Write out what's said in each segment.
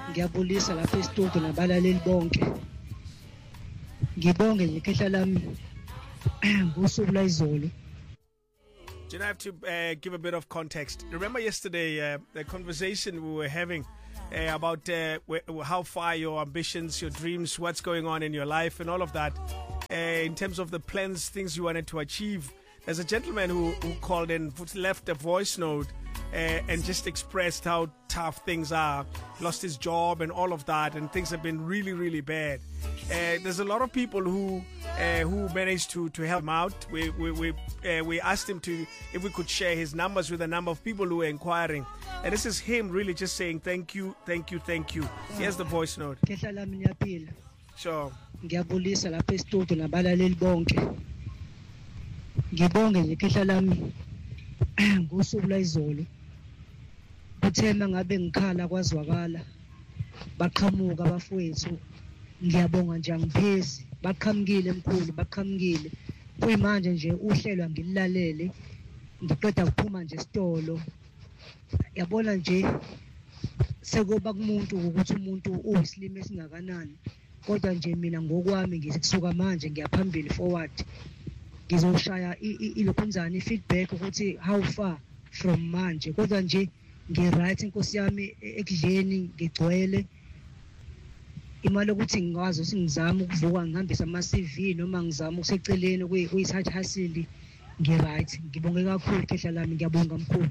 Ngiyabulisa lapha e-studio nabalaleli bonke. Ngibonge nje ikhehla lami ngosuku la izolo. Do you have to give a bit of context? Remember yesterday the conversation we were having about how far your ambitions, your dreams, what's going on in your life and all of that in terms of the plans, things you wanted to achieve. There's a gentleman who called in, left a voice note and just expressed how tough things are, lost his job and all of that, and things have been really, really bad. There's a lot of people who managed to help him out. We asked him if we could share his numbers with a number of people who were inquiring. And this is him really just saying thank you, thank you, thank you. Here's the voice note. Sure. Ngiyabulisa lapha e-studio nabalaleli bonke. Ngibonge nje ikhehla lami ngosuku la izolo. Uthema ngabe ngikhala kwazwakala. Baqhamuka abafowethu. Ngiyabonga nje angiphezi. Baqhamukile emkhulu, baqhamukile. Kuyimanje nje uhlelo ngililalele. Ngiqeda ukuphuma nje esitolo. Yabona nje sekuba kumuntu ukuthi umuntu uyisilimo esingakanani. Kodwa nje mina ngokwami ngithi kusuka manje ngiyaphambili forward. Ngizoshaya ilokhunzana feedback ukuthi how far from manje. Kodwa nje ngiright inkosi yami ekudleni ngigcwele. Imali ukuthi ngikwazi ukuthi ngizama ukuvuka ngihambisa ama-CV noma ngizama ukuseceleni kuyiside hustle ngiright. Ngibonge kakhulu ikhehla lami, ngiyabonga mkhulu.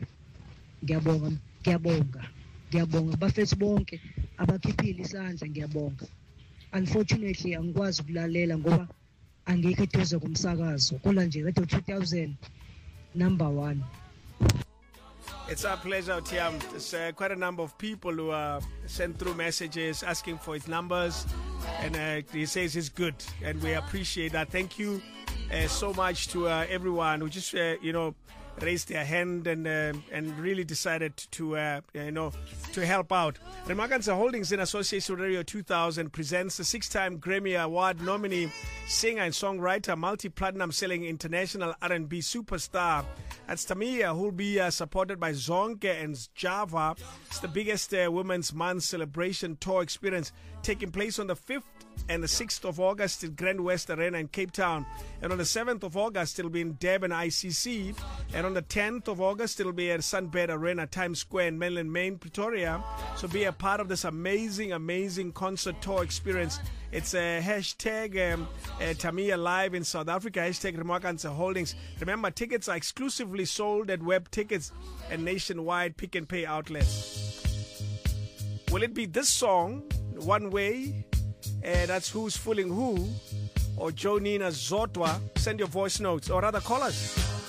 Ngiyabonga bafethu bonke abakhiphile isandla, ngiyabonga. Unfortunately angikwazi ukulalela ngoba angikho eduze kumsakazo. Kola nje radio 2000 number 1. It's our pleasure, Tiam. There's quite a number of people who sent through messages asking for his numbers, and he says he's good, and we appreciate that. Thank you so much to everyone who just raised their hand and really decided to help out. Remakansa Holdings in association with Radio 2000 presents the 6-time Grammy Award nominee, singer and songwriter, multi-platinum selling international R&B superstar. That's Tamia, who will be supported by Zonke and Java. It's the biggest Women's Month celebration tour experience taking place on the 5th and the 6th of August at Grand West Arena in Cape Town. And on the 7th of August, it'll be in Durban ICC. And on the 10th of August, it'll be at Sunbed Arena, Times Square in Mainland Main, Pretoria. So be a part of this amazing, amazing concert tour experience. It's a hashtag Tamia Live in South Africa, hashtag Remakansa Holdings. Remember, tickets are exclusively sold at Web Tickets and nationwide Pick and Pay outlets. Will it be this song, One Way? That's Who's Fooling Who, or Joe Nina Zotwa? Send your voice notes, or rather call us